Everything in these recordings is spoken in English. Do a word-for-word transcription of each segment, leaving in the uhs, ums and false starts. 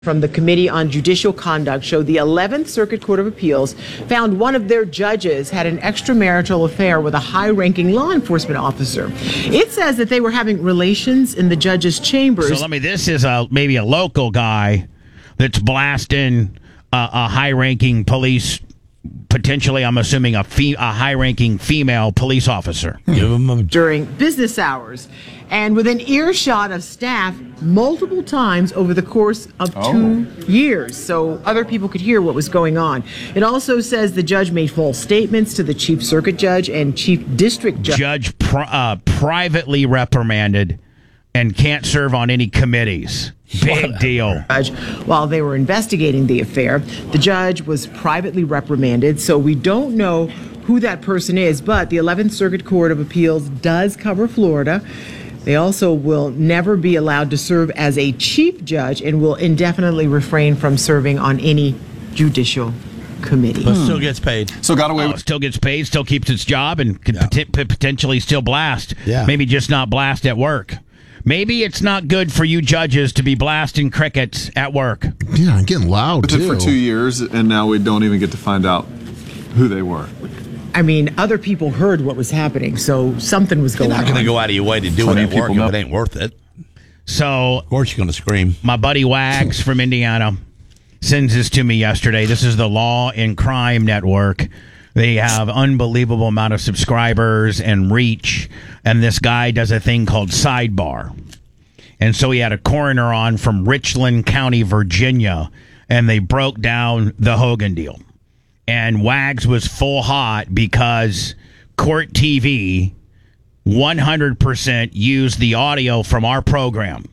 From the Committee on Judicial Conduct showed the eleventh Circuit Court of Appeals found one of their judges had an extramarital affair with a high-ranking law enforcement officer. It says that they were having relations in the judge's chambers. So let me, this is a maybe a local guy that's blasting uh, a high-ranking police, potentially, I'm assuming, a, fe- a high-ranking female police officer. Give him a- during business hours and within earshot of staff multiple times over the course of oh. two years, so other people could hear what was going on. It also says the judge made false statements to the chief circuit judge and chief district judge. Judge pri- uh, privately reprimanded and can't serve on any committees. Big deal. While they were investigating the affair, the judge was privately reprimanded, so we don't know who that person is, but the eleventh Circuit Court of Appeals does cover Florida. They also will never be allowed to serve as a chief judge and will indefinitely refrain from serving on any judicial committee. But still gets paid. So got away oh, with still gets paid, still keeps its job, and could Yeah. pot- potentially still blast. Yeah. Maybe just not blast at work. Maybe it's not good for you judges to be blasting crickets at work. Yeah, I'm getting loud, it too. for two years, and now we don't even get to find out who they were. I mean, other people heard what was happening, so something was You're going on. not going to go out of your way to do Plenty it of at work people if know. it ain't worth it. So, Of course you're going to scream. my buddy Wags from Indiana sends this to me yesterday. This is the Law and Crime Network. They have unbelievable amount of subscribers and reach, and this guy does a thing called Sidebar. And so he had a coroner on from Richland County, Virginia, and they broke down the Hogan deal. And Wags was full hot because Court T V one hundred percent used the audio from our program.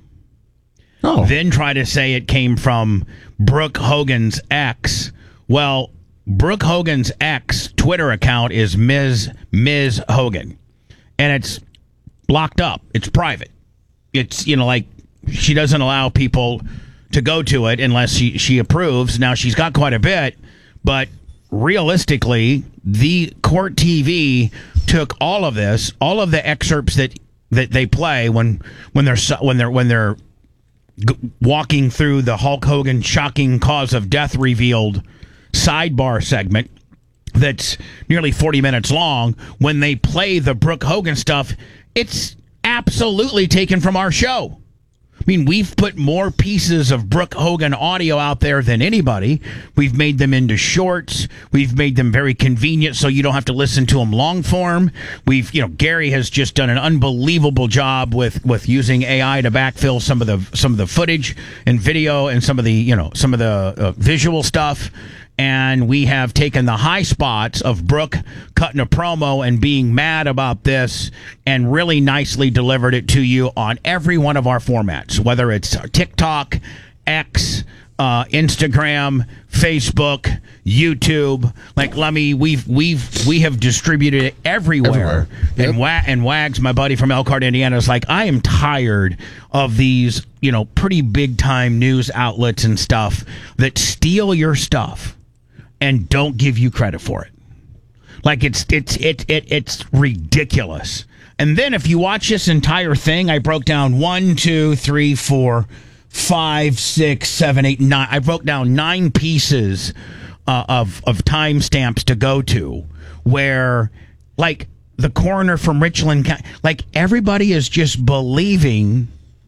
Oh. Then try to say it came from Brooke Hogan's ex. Well, Brooke Hogan's ex Twitter account is Miz Miz Hogan, and it's locked up. It's private. It's, you know, like she doesn't allow people to go to it unless she, she approves. Now, she's got quite a bit, but realistically, the Court T V took all of this, all of the excerpts that that they play when when they're when they're when they're g- walking through the Hulk Hogan shocking cause of death revealed sidebar segment that's nearly forty minutes long. When they play the Brooke Hogan stuff, it's absolutely taken from our show. I mean, we've put more pieces of Brooke Hogan audio out there than anybody. We've made them into shorts. We've made them very convenient so you don't have to listen to them long form. We've, you know, Gary has just done an unbelievable job with, with using A I to backfill some of the some of the footage and video and some of the, you know, some of the uh, visual stuff. And we have taken the high spots of Brooke cutting a promo and being mad about this and really nicely delivered it to you on every one of our formats, whether it's TikTok, X, uh, Instagram, Facebook, YouTube. Like, let me, we've, we've, we have distributed it everywhere. Everywhere. Yep. And, Wa- and Wags, my buddy from Elkhart, Indiana, is like, I am tired of these, you know, pretty big time news outlets and stuff that steal your stuff and don't give you credit for it. Like, it's it's it, it it's ridiculous. And then if you watch this entire thing, I broke down one, two, three, four, five, six, seven, eight, nine. I broke down nine pieces uh, of of timestamps to go to where, like, the coroner from Richland County, like, everybody is just believing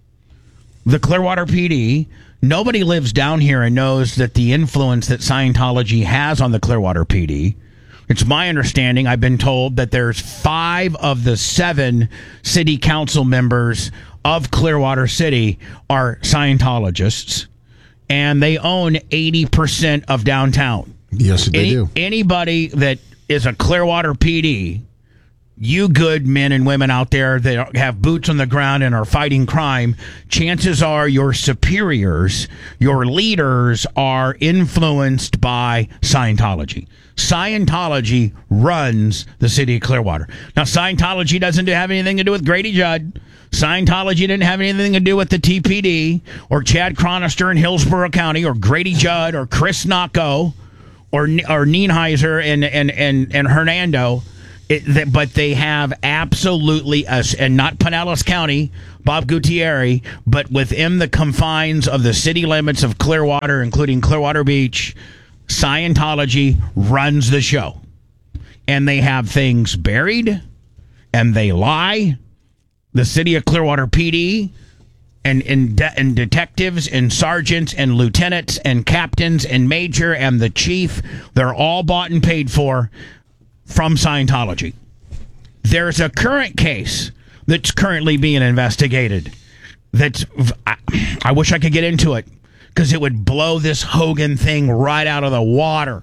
the Clearwater P D. Nobody lives down here and knows that the influence that Scientology has on the Clearwater P D. It's my understanding, I've been told, that there's five of the seven city council members of Clearwater City are Scientologists, and they own eighty percent of downtown. Yes, they Any, do. Anybody that is a Clearwater P D, you good men and women out there that have boots on the ground and are fighting crime, chances are your superiors, your leaders are influenced by Scientology. Scientology runs the city of Clearwater. Now, Scientology doesn't have anything to do with Grady Judd. Scientology didn't have anything to do with the T P D or Chad Chronister in Hillsborough County or Grady Judd or Chris Nocco or or Nienheiser and, and, and, and Hernando. It, that, but they have absolutely, a, and not Pinellas County, Bob Gutierrez, but within the confines of the city limits of Clearwater, including Clearwater Beach, Scientology runs the show. And they have things buried, and they lie. The city of Clearwater P D and, and, de- and detectives and sergeants and lieutenants and captains and major and the chief, they're all bought and paid for from Scientology. There's a current case that's currently being investigated. That's I, I wish I could get into it because it would blow this Hogan thing right out of the water.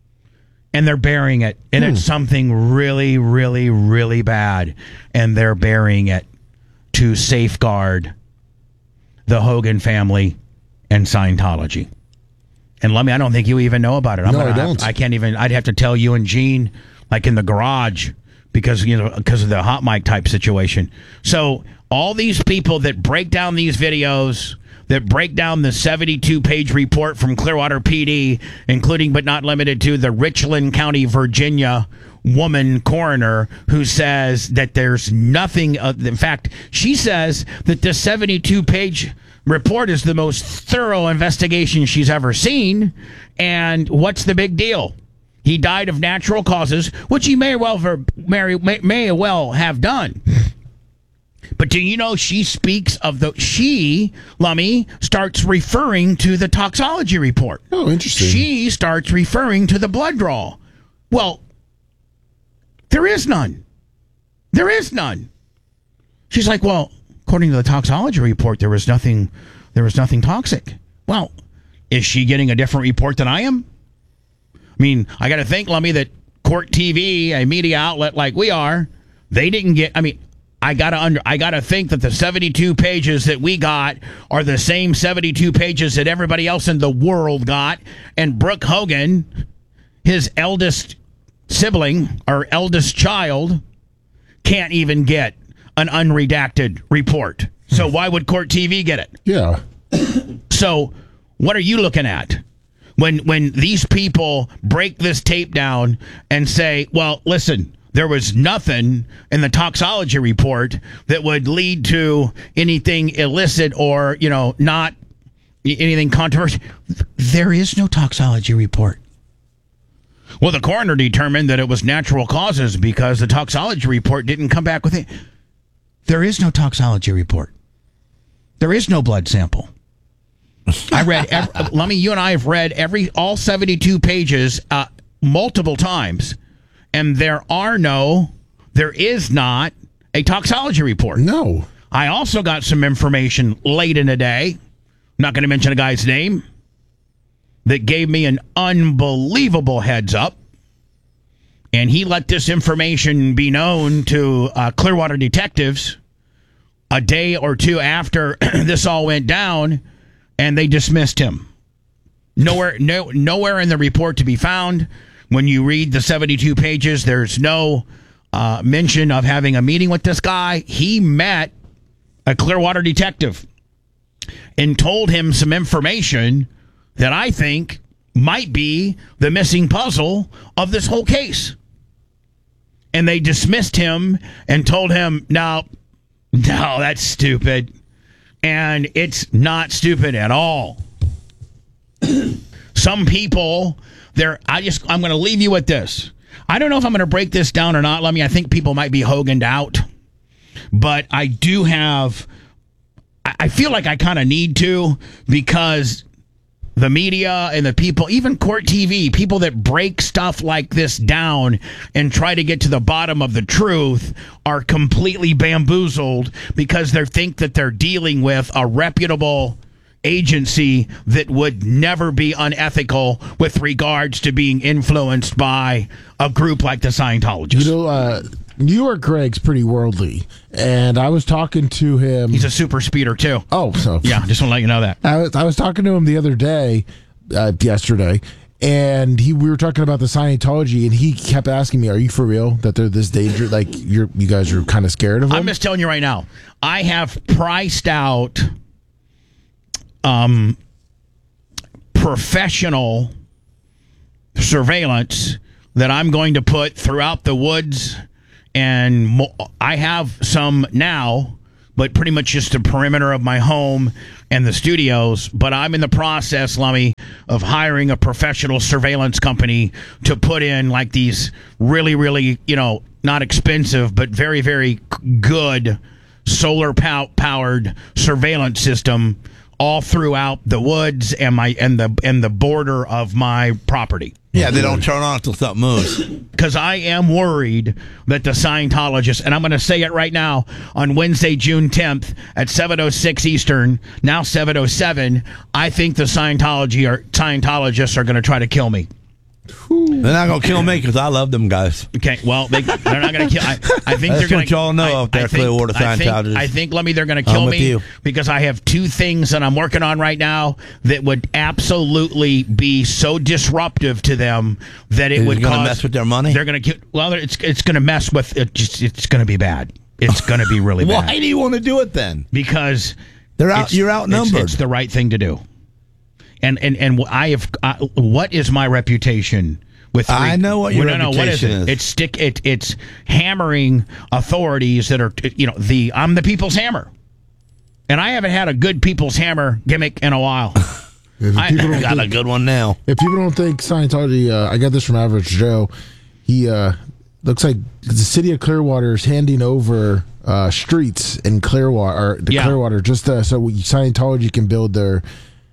And they're burying it. And hmm. it's something really, really, really bad. And they're burying it to safeguard the Hogan family and Scientology. And let me, I don't think you even know about it. I'm no, gonna, I don't. I, I can't even, I'd have to tell you and Gene, like in the garage, because, you know, because of the hot mic type situation. So all these people that break down these videos, that break down the seventy-two page report from Clearwater P D, including but not limited to the Richland County, Virginia woman coroner who says that there's nothing. Uh, in fact, she says that the seventy-two page report is the most thorough investigation she's ever seen. And what's the big deal? He died of natural causes, which he may well ver- may, may, may well have done. But do you know she speaks of the... She, Lummy, starts referring to the toxology report. Oh, interesting. She starts referring to the blood draw. Well, there is none. There is none. She's like, well, according to the toxology report, there was nothing, there was nothing toxic. Well, is she getting a different report than I am? I mean, I got to think, Lummy, that Court T V, a media outlet like we are, they didn't get... I mean... I gotta under. I gotta think that the seventy-two pages that we got are the same seventy-two pages that everybody else in the world got. And Brooke Hogan, his eldest sibling or eldest child, can't even get an unredacted report. So why would Court T V get it? Yeah. So what are you looking at when when these people break this tape down and say, "Well, listen." There was nothing in the toxology report that would lead to anything illicit or, you know, not anything controversial. There is no toxology report. Well, the coroner determined that it was natural causes because the toxology report didn't come back with it. There is no toxology report. There is no blood sample. I read, every, Lummy, you and I have read every all seventy-two pages uh, multiple times. And there are no, there is not a toxology report. No. I also got some information late in the day, I'm not going to mention a guy's name, that gave me an unbelievable heads up. And he let this information be known to uh, Clearwater detectives a day or two after this all went down, and they dismissed him. Nowhere, no, nowhere in the report to be found. When you read the seventy-two pages, there's no uh, mention of having a meeting with this guy. He met a Clearwater detective and told him some information that I think might be the missing puzzle of this whole case. And they dismissed him and told him, no, no, that's stupid. And it's not stupid at all. Some people... There, I just, I'm going to leave you with this. I don't know if I'm going to break this down or not. Let me, I think people might be Hoganed out, but I do have, I feel like I kind of need to because the media and the people, even Court T V, people that break stuff like this down and try to get to the bottom of the truth are completely bamboozled because they think that they're dealing with a reputable agency that would never be unethical with regards to being influenced by a group like the Scientologists. You know, uh, New York Greg's pretty worldly, and I was talking to him. He's a super speeder, too. Oh, so. Yeah, just want to let you know that. I was, I was talking to him the other day, uh, yesterday, and he we were talking about the Scientology, and he kept asking me, are you for real that they're this dangerous? Like, you're, you guys are kind of scared of them? I'm just telling you right now, I have priced out... Um, professional surveillance that I'm going to put throughout the woods and mo- I have some now, but pretty much just the perimeter of my home and the studios. But I'm in the process, Lummy, of hiring a professional surveillance company to put in like these really, really, you know, not expensive, but very, very good solar pow- powered surveillance system all throughout the woods and my and the and the border of my property. Yeah, they don't turn on until something moves. Because I am worried that the Scientologists, and I'm going to say it right now, on Wednesday, June tenth at seven oh six Eastern, now seven oh seven, I think the Scientology or Scientologists are going to try to kill me. They're not going to kill me because I love them guys. Okay, well, they, they're not going to kill. I, I think That's they're going what y'all know up there, Clearwater I think, Scientologists. I think, let me, they're going to I'm kill with me you. because I have two things that I'm working on right now that would absolutely be so disruptive to them that it Is it would gonna cause. mess with their money? They're going to get. Well, it's it's going to mess with it. Just it's going to be bad. It's going to be really bad. Why do you want to do it then? Because They're out. it's- You're it's- outnumbered. It's, the right thing to do. And and and I have. I, what is my reputation? With three, I know what your well, no, no, what is reputation it? is. It's stick. It, it's hammering authorities that are. You know, the I'm the people's hammer, and I haven't had a good people's hammer gimmick in a while. If I- people don't Got a think, good one now. if people don't think Scientology, uh, I got this from Average Joe. He uh, looks like the city of Clearwater is handing over uh, streets in Clearwater, or the Yeah. Clearwater, just uh, so Scientology can build their.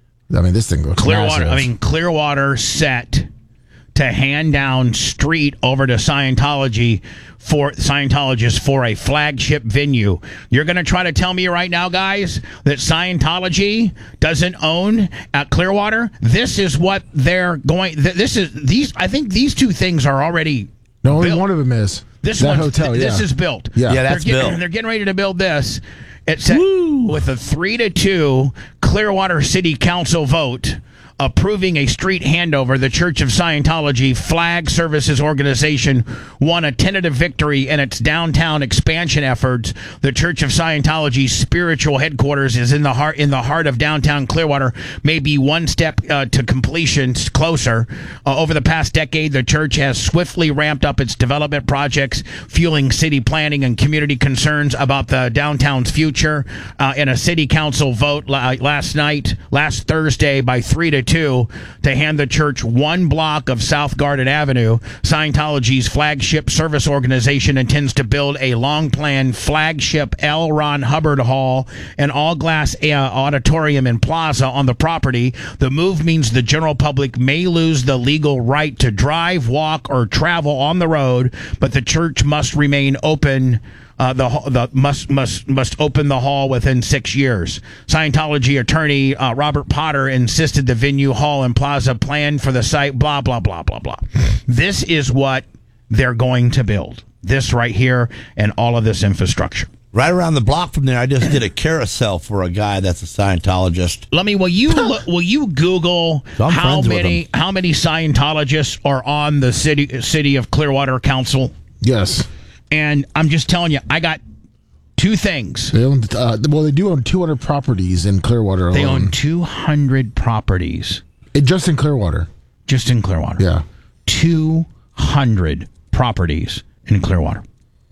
I mean, this thing looks Clearwater. massive. I mean, Clearwater set to hand down street over to Scientology for Scientologists for a flagship venue. You're going to try to tell me right now, guys, that Scientology doesn't own at Clearwater? This is what they're going. Th- this is these. I think these two things are already. no, only built. one of them is This that one's- hotel. th- Yeah, This is built. Yeah. Yeah, that's they're getting, built. They're getting ready to build this. It's at, with a three to two Clearwater City Council vote approving a street handover. The Church of Scientology Flag Services Organization won a tentative victory in its downtown expansion efforts. The Church of Scientology's spiritual headquarters is in the heart in the heart of downtown Clearwater, maybe one step uh, to completion closer. Uh, over the past decade, the church has swiftly ramped up its development projects, fueling city planning and community concerns about the downtown's future. Uh, in a city council vote la- last night, last Thursday, by three to two, to hand the church one block of South Garden Avenue, Scientology's flagship service organization intends to build a long-planned flagship L. Ron Hubbard Hall, an all-glass uh, auditorium and plaza on the property. The move means the general public may lose the legal right to drive, walk, or travel on the road, but the church must remain open. Uh, the, the must must must open the hall within six years. Scientology attorney uh, Robert Potter insisted the venue, hall, and plaza planned for the site. Blah blah blah blah blah. This is what they're going to build. This right here and all of this infrastructure. Right around the block from there, I just did a carousel for a guy that's a Scientologist. Let me. Will you look, will you Google So I'm how friends with many him. how many Scientologists are on the city city of Clearwater Council? yes. And I'm just telling you, I got two things. They own, uh, well, they do own two hundred properties in Clearwater alone. They own two hundred properties It- just in Clearwater. just in Clearwater. Yeah. two hundred properties in Clearwater.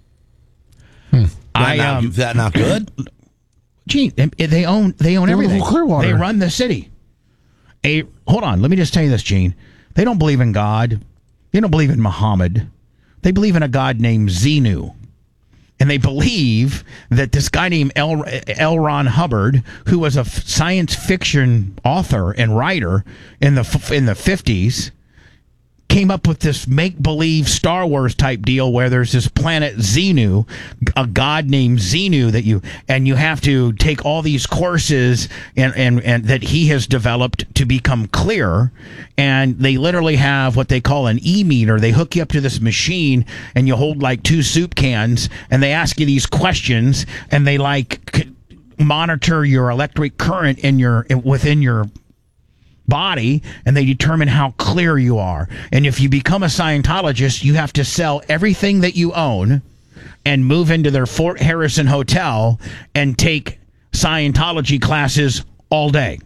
I That not, um, is that not good? gee, they they own they own They own the everything. whole Clearwater. They run the city. A hold on, let me just tell you this, Gene. They don't believe in God. They don't believe in Muhammad. They believe in a God named Xenu. And they believe that this guy named L. L. Ron Hubbard, who was a f- science fiction author and writer in the f- in the fifties, came up with this make-believe Star Wars type deal where there's this planet Xenu, a god named Xenu that you and you have to take all these courses and and and that he has developed to become clear. And they literally have what they call an e-meter. They hook you up to this machine and you hold like two soup cans and they ask you these questions and they like c- monitor your electric current in your within your body, and they determine how clear you are. And if you become a Scientologist, you have to sell everything that you own and move into their Fort Harrison hotel and take Scientology classes all day.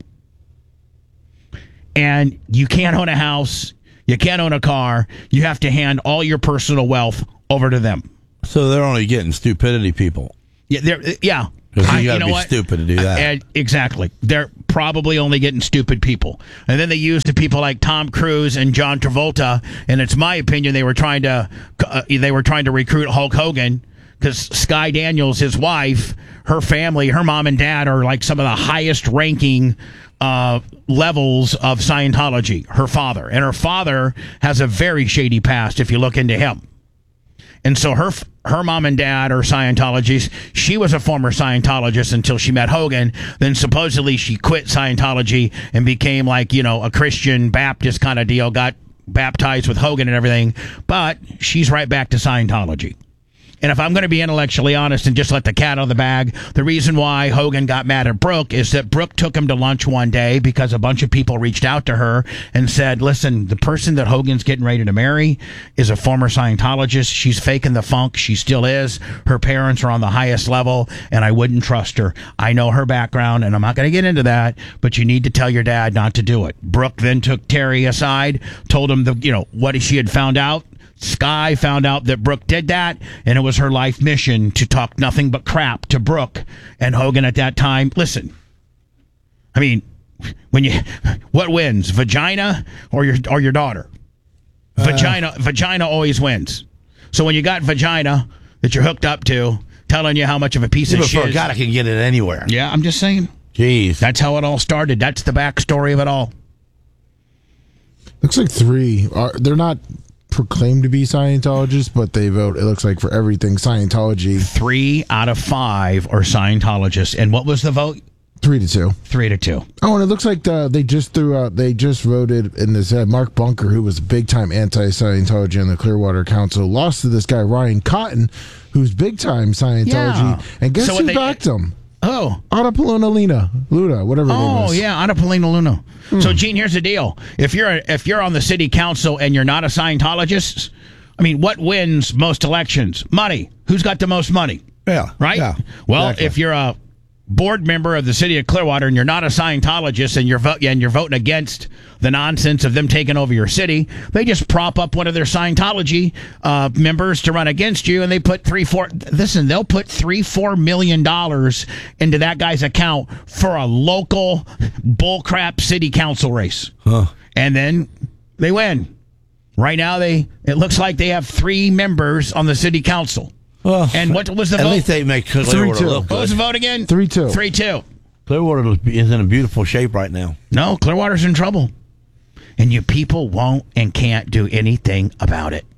And you can't own a house, you can't own a car, you have to hand all your personal wealth over to them. So they're only getting stupidity people. Yeah, they're, yeah. 'Cause you I- gotta know be what? stupid to do that. And exactly. They're probably only getting stupid people. And then they use the people like Tom Cruise and John Travolta. And it's my opinion they were trying to uh, they were trying to recruit Hulk Hogan because Sky Daniels, his wife, her family, her mom and dad are like some of the highest ranking uh, levels of Scientology. Her father. And her father has a very shady past if you look into him. And so her her mom and dad are Scientologists. She was a former Scientologist until she met Hogan. Then supposedly she quit Scientology and became like, you know, a Christian Baptist kind of deal, got baptized with Hogan and everything. But she's right back to Scientology. And if I'm going to be intellectually honest and just let the cat out of the bag, the reason why Hogan got mad at Brooke is that Brooke took him to lunch one day because a bunch of people reached out to her and said, listen, the person that Hogan's getting ready to marry is a former Scientologist. She's faking the funk. She still is. Her parents are on the highest level, and I wouldn't trust her. I know her background, and I'm not going to get into that, but you need to tell your dad not to do it. Brooke then took Terry aside, told him the, you know, what she had found out. Sky found out that Brooke did that, and it was her life mission to talk nothing but crap to Brooke. And Hogan at that time, listen, I mean, when you, what wins, vagina or your or your daughter? Uh, vagina, vagina always wins. So when you got vagina that you're hooked up to, telling you how much of a piece Yeah, of but shit. for a guy that can get it anywhere. Yeah, I'm just saying. Jeez. That's how it all started. That's the backstory of it all. Looks like three are they're not proclaimed to be Scientologists, but they vote, it looks like, for everything Scientology. Three out of five are Scientologists. And what was the vote? Three to two. Three to two. Oh, and it looks like the, they just threw out, they just voted, and this uh, Mark Bunker, who was big time anti-Scientology on the Clearwater Council, lost to this guy Ryan Cotton, who's big time Scientology. Yeah. And guess So who what they- backed him? Oh. Annapolona Luna, Luna, whatever her name Oh is. yeah, Anna Polina Luna. So Gene, here's the deal: if you're a, if you're on the city council and you're not a Scientologist, I mean, what wins most elections? Money. Who's got the most money? Yeah. Right. Yeah, Well, exactly. if you're a board member of the city of Clearwater and you're not a Scientologist and you're vo- and you're voting against the nonsense of them taking over your city, they just prop up one of their Scientology uh, members to run against you, and they put three, four. Listen, they'll put three, four million dollars into that guy's account for a local bullcrap city council race, Huh. and then they win. Right now, they it looks like they have three members on the city council. Well, And what was the at vote? least they make Clearwater two. look What was the good. vote again? Three, two. Three two. Clearwater is in a beautiful shape right now. No, Clearwater's in trouble. And you people won't and can't do anything about it.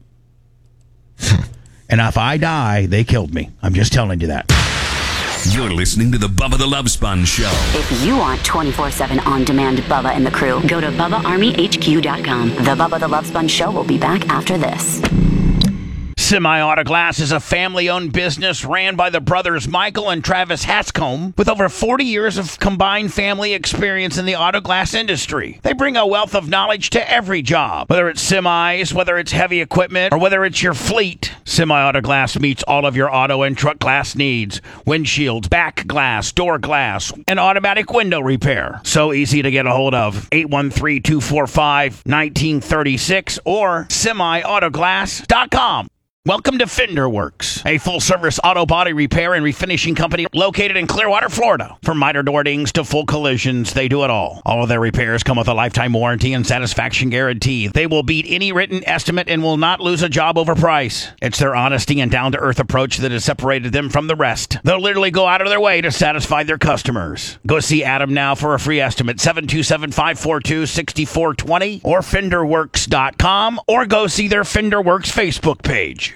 And if I die, they killed me. I'm just telling you that. You're listening to the Bubba the Love Sponge Show. If you want twenty-four seven on-demand Bubba and the crew, go to Bubba Army H Q dot com. The Bubba the Love Sponge Show will be back after this. Semi-Auto Glass is a family-owned business ran by the brothers Michael and Travis Hatscombe with over forty years of combined family experience in the auto glass industry. They bring a wealth of knowledge to every job, whether it's semis, whether it's heavy equipment, or whether it's your fleet. Semi-Auto Glass meets all of your auto and truck glass needs: windshields, back glass, door glass, and automatic window repair. So easy to get a hold of. eight one three, two four five, one nine three six or semi auto glass dot com. Welcome to Fender Works, a full-service auto body repair and refinishing company located in Clearwater, Florida. From miter door dings to full collisions, they do it all. All of their repairs come with a lifetime warranty and satisfaction guarantee. They will beat any written estimate and will not lose a job over price. It's their honesty and down-to-earth approach that has separated them from the rest. They'll literally go out of their way to satisfy their customers. Go see Adam now for a free estimate, seven two seven, five four two, six four two zero or fender works dot com, or go see their Fender Works Facebook page.